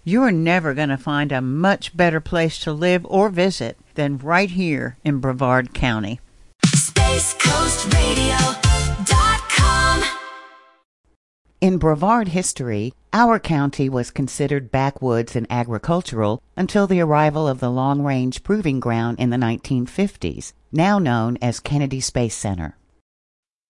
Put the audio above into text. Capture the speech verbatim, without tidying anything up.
You're never going to find a much better place to live or visit than right here in Brevard County. Space Coast Radio dot com. In Brevard history, our county was considered backwoods and agricultural until the arrival of the Long Range Proving Ground in the nineteen fifties, now known as Kennedy Space Center.